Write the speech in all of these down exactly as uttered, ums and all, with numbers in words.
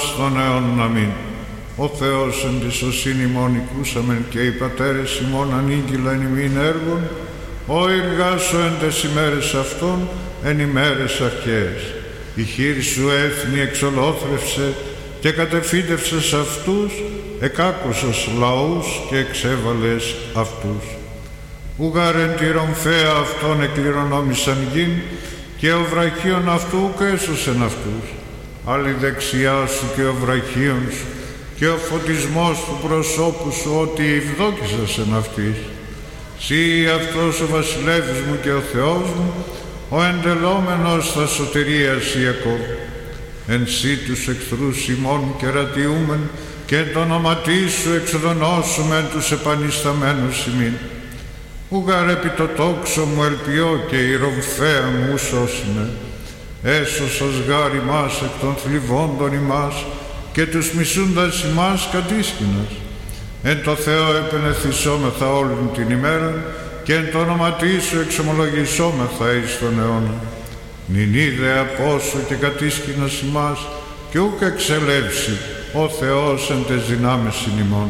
στον αιώνα αμήν. Ο Θεός εν τη σωσύνη ημών οικούσαμεν και οι πατέρες ημών ανήγγυλαν ημίν έργων, ο εργάσου εν τες ημέρες αυτών εν ημέρες αρχαίες. Η χείρ σου έθνη εξολόθρευσε και κατεφύτευσες αυτούς, εκάκουσες λαούς και εξέβαλες αυτούς. Ουγάρ εν τη ρομφαία αυτών εκληρονόμησαν γην, και ο βραχίων αυτού ουκ έσωσεν αυτούς. Άλλη δεξιά σου και ο βραχίων σου και ο φωτισμός του προσώπου σου, ότι ευδόκησας εν αυτής. Συ αυτός ο βασιλεύς μου και ο Θεός μου, ο εντελόμενος θα σωτηρίας Ιακώβ. Εν σύ τους εχθρούς ημών κερατιούμεν, και εν το όνοματί σου εξοδονώσουμεν τους επανισταμένους ημίν. Ουγάρ επί το τόξο μου ελπιώ, και η ρομφαία μου σώσιμε. Έσωσας γάρ ημάς εκ των θλιβόντων ημάς, και τους μισούντας ημάς κατήσκηνας. Εν το Θεό επενεθυσόμεθα όλην την ημέρα, και εν το όνοματί σου εξομολογησόμεθα εις τον αιώνα. Νην είδε απόσου και κατήσκηνας ημάς, και ούκ εξελεύσει ο Θεός εν τες δυνάμεις ημών.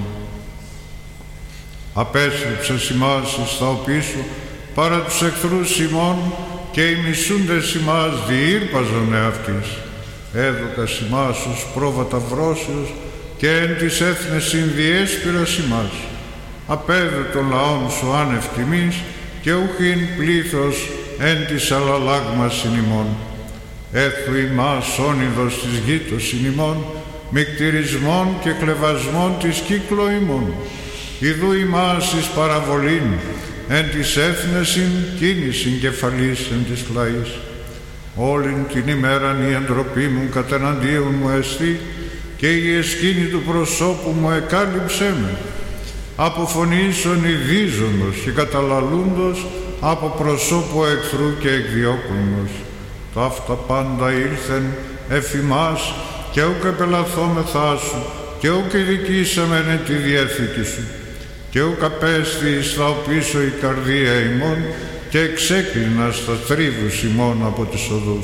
Απέστρεψες ημάς εις τα οπίσου παρά τους εχθρούς ημών, και οι μισούντες ημάς διήρπαζον εαυτής. Έδωκας ημάς ως πρόβατα βρόσεως, και εν της έθνεσιν διέσπηρας ημάς. Απέδε των λαών σου άνευ τιμής, και ουχήν πλήθος εν της αλλαλάγμασιν ημών. Έθου ημάς όνειδος της γήτωσιν ημών, μικτηρισμών και κλεβασμών της κύκλο ημών. Ιδού ημάς εις παραβολήν, εν της έθνεσιν κίνησιν κεφαλής εν της λαής. Όλην την ημέραν η εντροπή μου κατεναντίον μου εστί, και η εσκήνη του προσώπου μου εκάλυψέ με. Από φωνήσεων ειδίζοντος και καταλαλούντος, από προσώπου εχθρού και εκδιώκοντος. Ταύτα πάντα ήλθεν εφ' ημάς, και ούκ επελαθόμεθά σου, και ούκ ειδικήσαμεν εν τη διέθηκη σου. Και ούκ απέστη εις τα οπίσω η καρδία ημών, και εξέκλεινα στα θρίβους ημών από τις οδούς.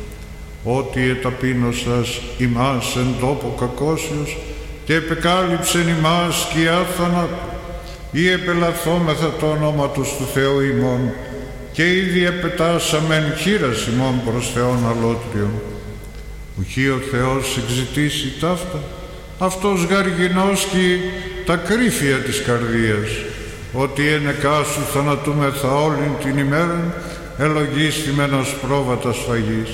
Ότι εταπείνωσας ημάς εν τόπο κακόσιος, και επεκάλυψεν ημάς σκιά θανάτου. Ή επελαθόμεθα το όνομα του του Θεού ημών, και ήδη επετάσαμεν χείρας ημών προς Θεόν αλότριον. Ουχή ο Θεός εξητήσει ταύτα, αυτός γαργινώσκει τα κρύφια της καρδίας, ότι ενεκά σου θανατούμεθα όλην την ημέραν, ελογίστημενος πρόβατα σφαγής.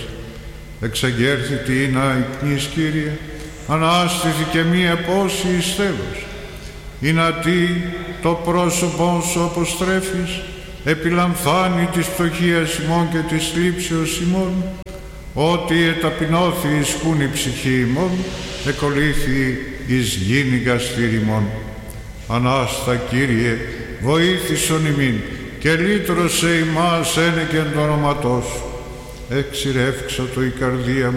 Εξαγέρθητη είναι ικνής Κύριε, ανάστηθη και μη επόση εις τέλος. Είναι τι το πρόσωπον σου αποστρέφεις, επιλαμφάνει της φτωχίας ημών και της θλίψεως ημών, ότι εταπεινώθη ισκούν η ψυχή ημών, εκολύθη εις γήνη γαστήρ ημών. Ανάστα Κύριε, βοήθησον ημίν, και λύτρωσε ημάς ένεκεν το όνοματό σου. Εξηρεύξατο η καρδία